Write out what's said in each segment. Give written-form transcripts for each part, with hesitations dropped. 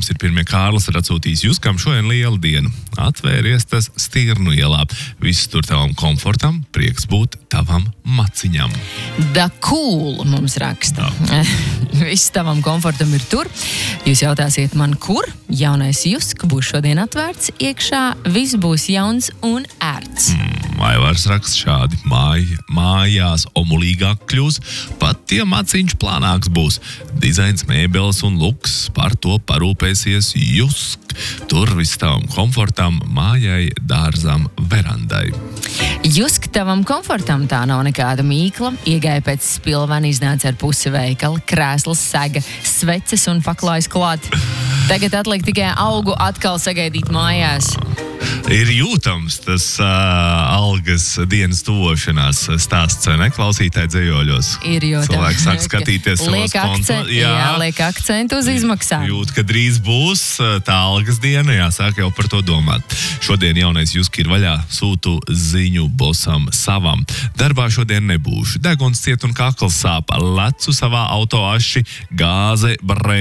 mums ir pirmie Kārlis ir atsūtījis Juskam šodien liela diena. Atvēries tas Stirnu ielā. Viss tur tavam komfortam, prieks būt tavam maciņam. Da cool mums raksta. Viss tavam komfortam ir tur. Jūs jautāsiet man, kur? Jaunais Jusk būs šodien atvērts. Iekšā viss būs jauns un ērts. Aivars raksta šādi. Mājās omulīgāk kļūs, pat tie maciņš plānāks būs. Dizains, mēbeles un luks, par to parūpēsies Jusk. Tur viss tavam komfortam, mājai, dārzam, verandai. Jusk tavam komfortam tā nav nekāda mīkla. Iegāja pēc spilvena, iznāca ar pusi veikala, krēsls sega, sveces un paklājas klāt. Tagad atliek tikai augu atkal sagaidīt mājās. Ir jūtams tas algas dienas tuvošanās stāsts, ne? Klausītāji dzējoļos. Ir jūtams. Cilvēki sāk skatīties savos kontos. Liek akcentu uz izmaksām. Jūt, ka drīz būs tā algas diena, jāsāk jau par to domāt. Šodien jaunais Jusk ir vaļā, sūtu ziņu bosam savam. Darbā šodien nebūšu. Deguns ciet un kakls sāp. Lecu savā auto aši, gāze,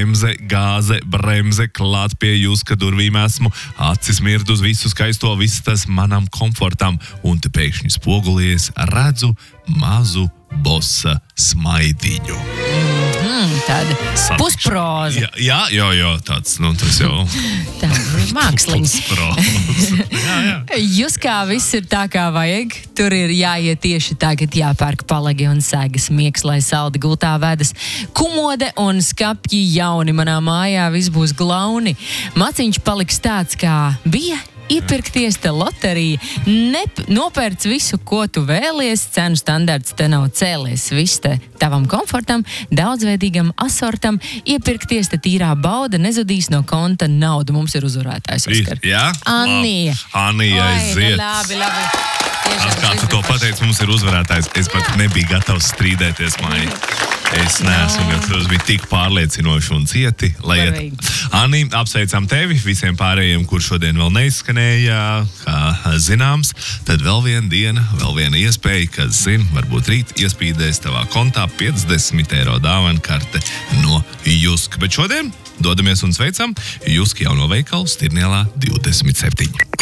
bremze, klāt pie Juska durvīm esmu, acis mird uz visu skaisto, viss tas manam komfortam, un te pēkšņi spogulies redzu mazu bosa smaidiņu. Tāda pusproza. Jā, tāds, tas jau... Tā māksliņas. Pusproza. Jā. Juskā viss ir tā, kā vajag. Tur ir jāiet tieši tagad, jāpērk palagi un segas, miegs, lai saldi gultā vedas. Kumode un skapji jauni manā mājā, viss būs glauni. Maciņš paliks tāds, kā bija. Iepirkties te loterija, nopērc visu, ko tu vēlies, cenu standarts te nav cēlies, viss te tavam komfortam, daudzveidīgam asortam, iepirkties te tīrā bauda, nezudīs no konta naudu. Mums ir uzvarētājs, Oskar. Jā? Anija. Anija aiziet. Labi. Kā tu to pateici, mums ir uzvarētājs. Es pat nebiju gatavs strīdēties, Maija. Es neesmu gatavs, bija tik pārliecinoši un cieti. Ani, apsveicam tevi, visiem pārējiem, kur šodien vēl neizskanēja, kā zināms. Tad vēl viena diena, vēl viena iespēja, kas zin, varbūt rīt iespīdēs tavā kontā 50 eiro dāvankarte no Jusk. Bet šodien dodamies un sveicam Jusk jauno veikalu Stirnielā 27.